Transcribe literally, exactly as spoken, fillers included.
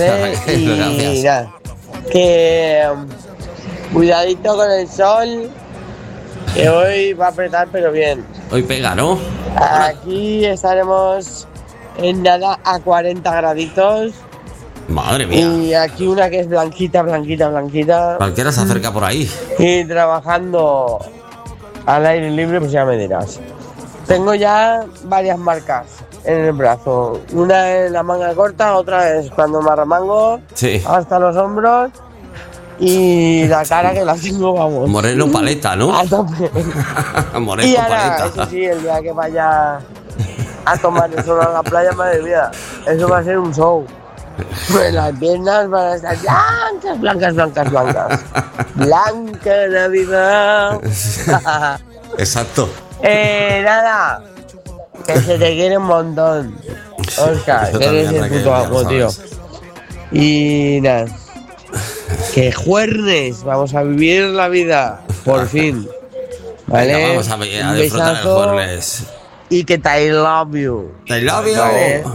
¿vale? Y Gracias. nada, que um, cuidadito con el sol, que hoy va a apretar pero bien. Hoy pega, ¿no? Aquí estaremos en nada a cuarenta graditos. Madre mía. Y aquí una que es blanquita, blanquita, blanquita. Cualquiera se acerca por ahí. Y trabajando al aire libre, pues ya me dirás. Tengo ya varias marcas en el brazo. Una es la manga corta, otra es cuando me arremango Sí. hasta los hombros. Y la cara que la tengo, vamos. Moreno paleta, ¿no? A tope. Moreno Y ahora, paleta. eso sí, el día que vaya a tomar el sol a la playa, madre mía, eso va a ser un show. Pues las piernas van a estar blancas, blancas, blancas, blancas. Blanca Navidad. Exacto. eh, nada, que se te quiere un montón, Oscar, Yo que eres también, el Raquel, puto ya lo amo, tío. sabes. Y nada, que juernes, vamos a vivir la vida, por fin. ¿Vale? Venga, vamos a, a Un disfrutar el besazo jueves. y que te I love you. I love you. Vale.